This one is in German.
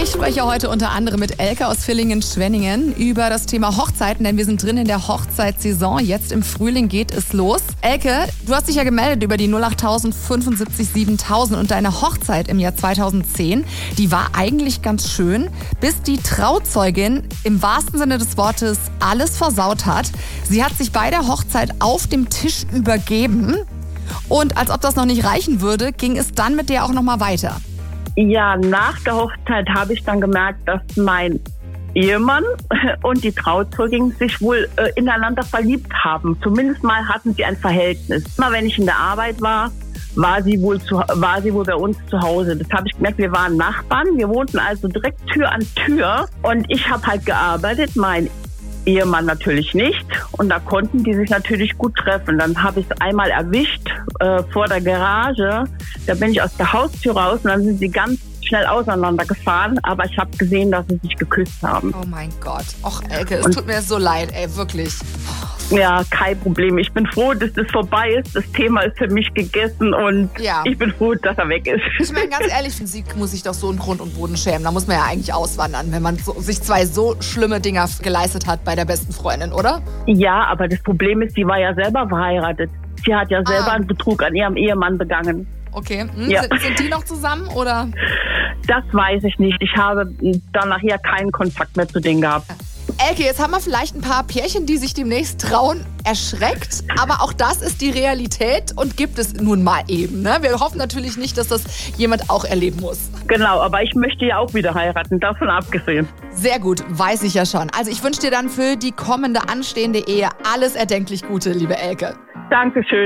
Ich spreche heute unter anderem mit Elke aus Villingen-Schwenningen über das Thema Hochzeiten, denn wir sind drin in der Hochzeitssaison. Jetzt im Frühling geht es los. Elke, du hast dich ja gemeldet über die 08000 75 7000 und deine Hochzeit im Jahr 2010, die war eigentlich ganz schön, bis die Trauzeugin im wahrsten Sinne des Wortes alles versaut hat. Sie hat sich bei der Hochzeit auf dem Tisch übergeben und als ob das noch nicht reichen würde, ging es dann mit der auch nochmal weiter. Ja, nach der Hochzeit habe ich dann gemerkt, dass mein Ehemann und die Trauzeugin sich wohl ineinander verliebt haben. Zumindest mal hatten sie ein Verhältnis. Immer wenn ich in der Arbeit war sie wohl bei uns zu Hause. Das habe ich gemerkt, wir waren Nachbarn. Wir wohnten also direkt Tür an Tür. Und ich habe halt gearbeitet, mein Ehemann natürlich nicht. Und da konnten die sich natürlich gut treffen. Dann habe ich es einmal erwischt vor der Garage. Da bin ich aus der Haustür raus und dann sind sie ganz schnell auseinandergefahren. Aber ich habe gesehen, dass sie sich geküsst haben. Oh mein Gott. Och, Elke, es tut mir so leid, ey, wirklich. Ja, kein Problem. Ich bin froh, dass das vorbei ist. Das Thema ist für mich gegessen und Ich bin froh, dass er weg ist. Ich meine, ganz ehrlich, sie muss sich doch so in Grund und Boden schämen. Da muss man ja eigentlich auswandern, wenn man sich zwei so schlimme Dinger geleistet hat bei der besten Freundin, oder? Ja, aber das Problem ist, sie war ja selber verheiratet. Sie hat ja selber einen Betrug an ihrem Ehemann begangen. Okay. Ja. Sind die noch zusammen, oder? Das weiß ich nicht. Ich habe dann nachher keinen Kontakt mehr zu denen gehabt. Elke, jetzt haben wir vielleicht ein paar Pärchen, die sich demnächst trauen, erschreckt. Aber auch das ist die Realität und gibt es nun mal eben. Ne? Wir hoffen natürlich nicht, dass das jemand auch erleben muss. Genau, aber ich möchte ja auch wieder heiraten, davon abgesehen. Sehr gut, weiß ich ja schon. Also ich wünsche dir dann für die kommende anstehende Ehe alles erdenklich Gute, liebe Elke. Dankeschön.